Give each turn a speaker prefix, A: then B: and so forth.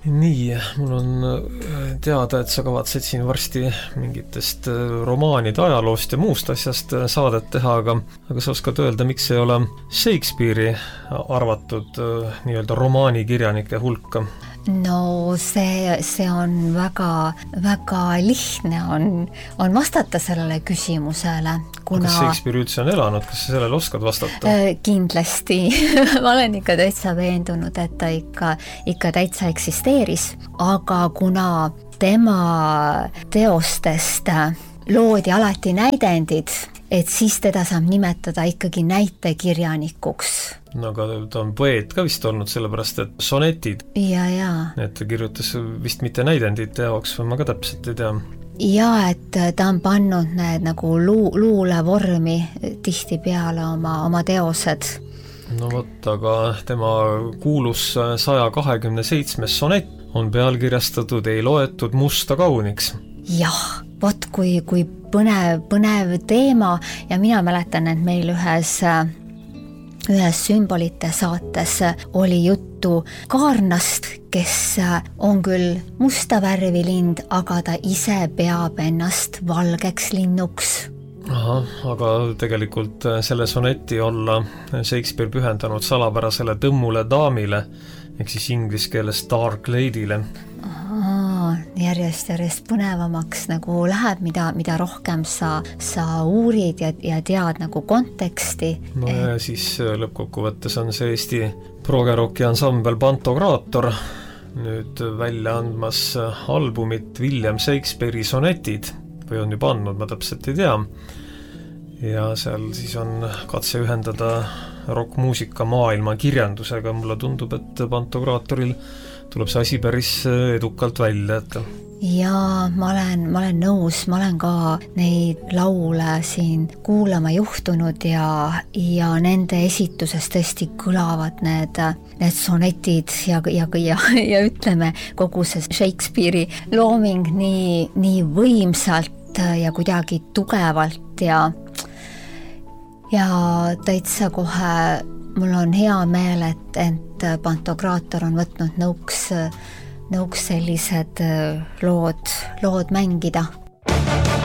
A: Nii, mul on teada, et sa kavatsed siin varsti mingitest romaanide ajaloost ja muust asjast saadet teha, aga sa oskad öelda, miks ei ole Shakespeare'i arvatud nii-öelda romaanikirjanike hulka?
B: No see on väga lihtne on vastata sellele küsimusele, kuna...
A: Kas Shakespeare üldse on elanud? Kas sa sellele oskad vastata?
B: Kindlasti. Ma olen ikka täitsa veendunud, et ta ikka täitsa eksisteeris, aga kuna tema teostest loodi alati näidendid, et siis teda saab nimetada ikkagi näitekirjanikuks.
A: No aga ta on poeet ka vist olnud, sellepärast et sonetid.
B: Ja.
A: Et ta kirjutas vist mitte näidendite jaoks, või ma ka täpselt ei tea.
B: Ja, et ta on pannud need nagu luulevormi tihti peale oma teosed.
A: No võt, aga tema kuulus 127 sonett on pealkirjastatud Ei loetud musta kauniks.
B: Jah, võt kui põnev teema ja mina mäletan, et meil ühes sümbolite saates oli juttu Kaarnast, kes on küll musta värvi lind, aga ta ise peab ennast valgeks linnuks.
A: Aha, aga tegelikult selle soneti olla Shakespeare pühendanud salapärasele tõmmule daamile, ehk siis inglise keeles Dark Lady'le.
B: Järjest põnevamaks nagu läheb, mida rohkem sa uurid ja tead nagu konteksti.
A: No ja siis lõppkokkuvõttes on see Eesti progeroki ansambel Pantokraator nüüd välja andmas albumit William Shakespeare'i sonetid, või on juba andnud, ma täpselt ei tea. Ja seal siis on katse ühendada rockmuusika maailma kirjandusega. Mulle tundub, et Pantokraatoril tuleb see asi päris edukalt välja, et...
B: Ja ma olen nõus, ma olen ka neid laule siin kuulama juhtunud ja nende esituses tõesti kõlavad need sonetid ja ütleme kogu see Shakespeare'i looming nii võimsalt ja kuidagi tugevalt ja täitsa kohe mul on hea meel, et Pantokraator on võtnud nõuks sellised lood mängida.